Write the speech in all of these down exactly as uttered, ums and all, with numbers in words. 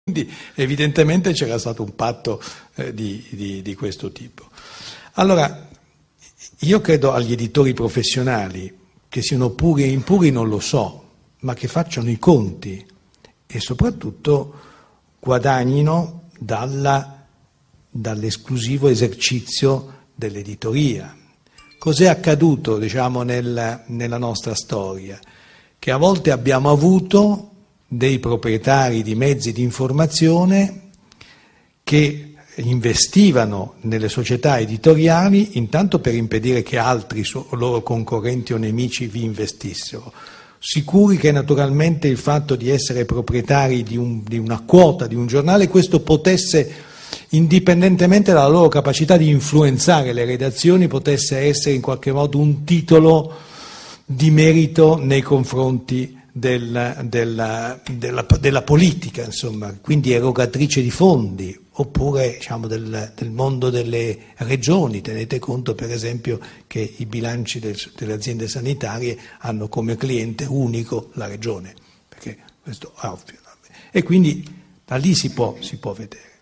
Quindi evidentemente c'era stato un patto eh, di, di, di questo tipo. Allora, io credo agli editori professionali, che siano puri e impuri non lo so, ma che facciano i conti e soprattutto guadagnino dalla, dall'esclusivo esercizio dell'editoria. Cos'è accaduto, diciamo, nel, nella nostra storia? Che a volte abbiamo avuto dei proprietari di mezzi di informazione che investivano nelle società editoriali intanto per impedire che altri loro concorrenti o nemici vi investissero, sicuri che naturalmente il fatto di essere proprietari di, un, di una quota di un giornale questo potesse, indipendentemente dalla loro capacità di influenzare le redazioni, potesse essere in qualche modo un titolo di merito nei confronti Della, della, della, della politica, insomma, quindi erogatrice di fondi, oppure diciamo, del, del mondo delle regioni. Tenete conto per esempio che i bilanci del, delle aziende sanitarie hanno come cliente unico la regione, perché questo è ovvio, no? E quindi da lì si può, si può vedere.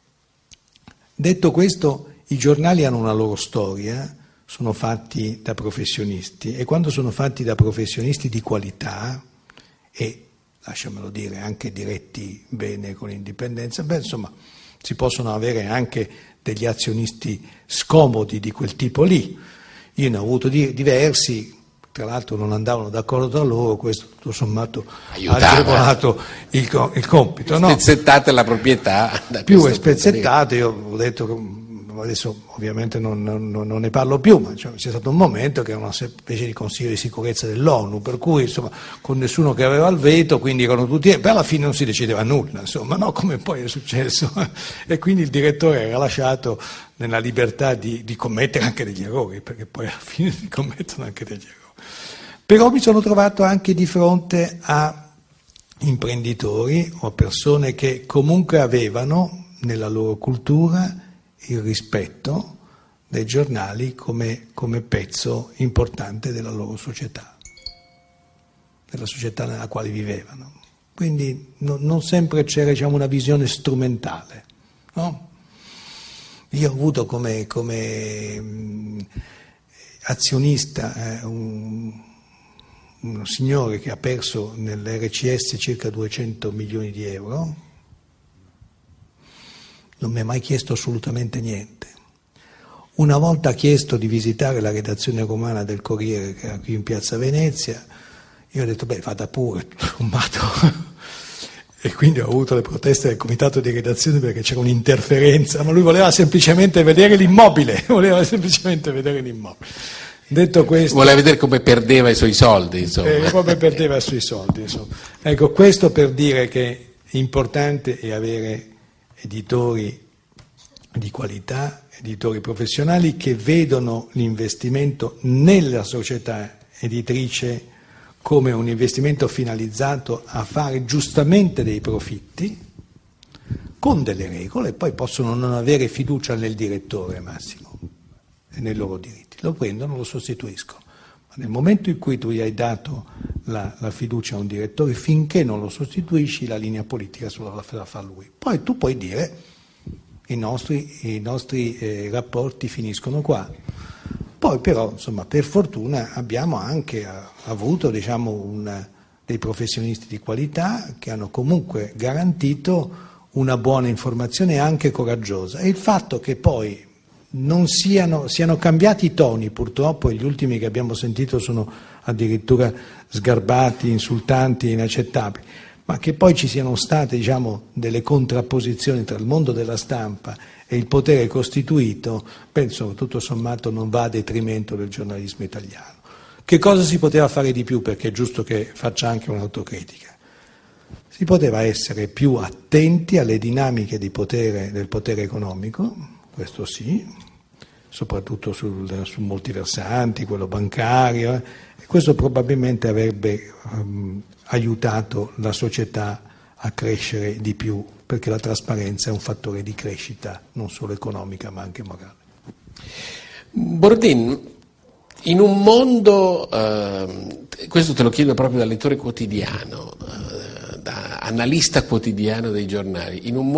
Detto questo, i giornali hanno una loro storia, sono fatti da professionisti e quando sono fatti da professionisti di qualità e, lasciamelo dire, anche diretti bene con indipendenza, beh, insomma, si possono avere anche degli azionisti scomodi di quel tipo lì. Io ne ho avuto di, diversi, tra l'altro non andavano d'accordo tra loro, questo tutto sommato Aiutava. ha agevolato il, il compito. No? Spezzettate la proprietà. Più è spezzettate, io ho detto che adesso ovviamente non, non, non ne parlo più, ma cioè, c'è stato un momento che era una specie di Consiglio di sicurezza dell'ONU, per cui insomma con nessuno che aveva il veto, quindi erano tutti, per alla fine non si decideva nulla, insomma, no? Come poi è successo, e quindi il direttore era lasciato nella libertà di, di commettere anche degli errori, perché poi alla fine si commettono anche degli errori. Però mi sono trovato anche di fronte a imprenditori o persone che comunque avevano nella loro cultura il rispetto dei giornali come, come pezzo importante della loro società, della società nella quale vivevano. Quindi no, non sempre c'era, diciamo, una visione strumentale, no? Io ho avuto come, come mh, azionista eh, un, un signore che ha perso nell'R C S circa duecento milioni di euro. Non mi ha mai chiesto assolutamente niente. Una volta ha chiesto di visitare la redazione romana del Corriere, che era qui in Piazza Venezia, io ho detto, beh, vada pure, tutto sommato. E quindi ho avuto le proteste del comitato di redazione perché c'era un'interferenza, ma lui voleva semplicemente vedere l'immobile, voleva semplicemente vedere l'immobile. Detto questo, voleva vedere come perdeva i suoi soldi, insomma. Eh, come perdeva i suoi soldi, insomma. Ecco, questo per dire che è importante è avere editori di qualità, editori professionali che vedono l'investimento nella società editrice come un investimento finalizzato a fare giustamente dei profitti con delle regole, e poi possono non avere fiducia nel direttore Massimo e nei loro diritti, lo prendono, lo sostituiscono. Ma nel momento in cui tu gli hai dato la, la fiducia a un direttore, finché non lo sostituisci, la linea politica la, la fa lui. Poi tu puoi dire i nostri, i nostri eh, rapporti finiscono qua. Poi però, insomma, per fortuna abbiamo anche a, avuto, diciamo, un, dei professionisti di qualità che hanno comunque garantito una buona informazione anche coraggiosa. E il fatto che poi non siano, siano cambiati i toni, purtroppo, e gli ultimi che abbiamo sentito sono addirittura sgarbati, insultanti, inaccettabili, ma che poi ci siano state, diciamo, delle contrapposizioni tra il mondo della stampa e il potere costituito, penso tutto sommato non va a detrimento del giornalismo italiano. Che cosa si poteva fare di più? Perché è giusto che faccia anche un'autocritica. Si poteva essere più attenti alle dinamiche di potere, del potere economico, questo sì, soprattutto sul, su molti versanti, quello bancario, eh, e questo probabilmente avrebbe um, aiutato la società a crescere di più, perché la trasparenza è un fattore di crescita non solo economica ma anche morale. Bordin, in un mondo, eh, questo te lo chiedo proprio da lettore quotidiano, eh, da analista quotidiano dei giornali, in un